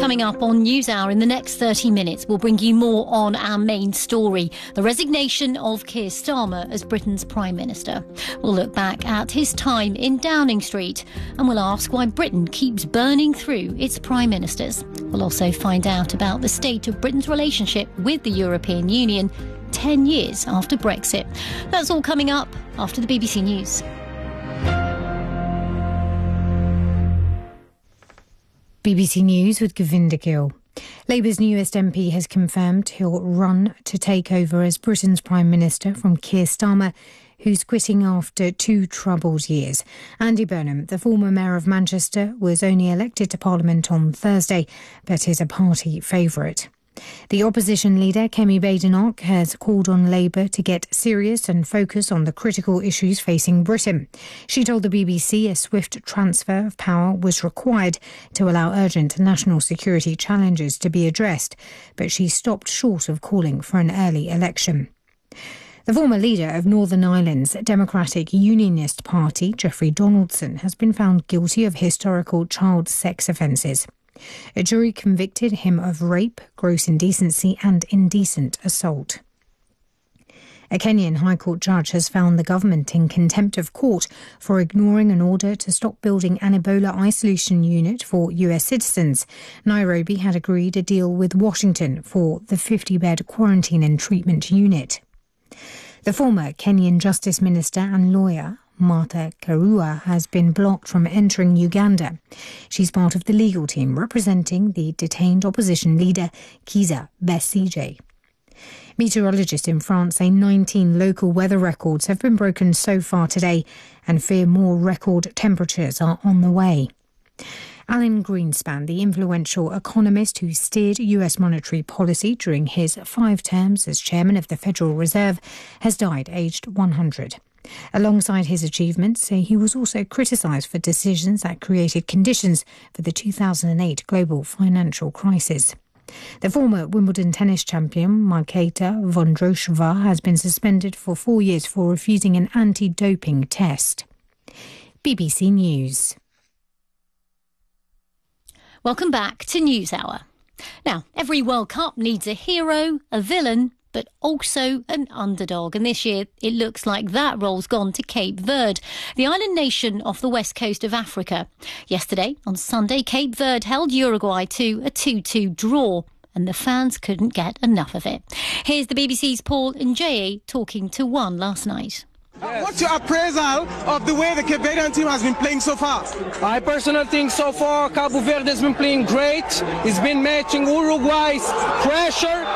Coming up on NewsHour in the next 30 minutes, we'll bring you more on our main story, the resignation of Keir Starmer as Britain's Prime Minister. We'll look back at his time in Downing Street and we'll ask why Britain keeps burning through its Prime Ministers. We'll also find out about the state of Britain's relationship with the European Union 10 years after Brexit. That's all coming up after the BBC News. BBC News with Govinda Gill. Labour's newest MP has confirmed he'll run to take over as Britain's Prime Minister from Keir Starmer, who's quitting after 2 troubled years. Andy Burnham, the former Mayor of Manchester, was only elected to Parliament on Thursday, but is a party favourite. The opposition leader, Kemi Badenoch, has called on Labour to get serious and focus on the critical issues facing Britain. She told the BBC a swift transfer of power was required to allow urgent national security challenges to be addressed, but she stopped short of calling for an early election. The former leader of Northern Ireland's Democratic Unionist Party, Jeffrey Donaldson, has been found guilty of historical child sex offences. A jury convicted him of rape, gross indecency and indecent assault. A Kenyan High Court judge has found the government in contempt of court for ignoring an order to stop building an Ebola isolation unit for US citizens. Nairobi had agreed a deal with Washington for the 50-bed quarantine and treatment unit. The former Kenyan Justice Minister and lawyer Martha Karua has been blocked from entering Uganda. She's part of the legal team representing the detained opposition leader Kizza Besigye. Meteorologists in France say 19 local weather records have been broken so far today and fear more record temperatures are on the way. Alan Greenspan, the influential economist who steered US monetary policy during his 5 terms as chairman of the Federal Reserve, has died aged 100. Alongside his achievements, he was also criticised for decisions that created conditions for the 2008 global financial crisis. The former Wimbledon tennis champion, Marketa Vondrousova, has been suspended for 4 years for refusing an anti-doping test. BBC News. Welcome back to NewsHour. Now, every World Cup needs a hero, a villain, but also an underdog. And this year, it looks like that role's gone to Cape Verde, the island nation off the west coast of Africa. Yesterday, on Sunday, Cape Verde held Uruguay to a 2-2 draw, and the fans couldn't get enough of it. Here's the BBC's Paul Njie talking to One last night. What's your appraisal of the way the Cape Verdean team has been playing so far? I personally think so far Cabo Verde has been playing great. It's been matching Uruguay's pressure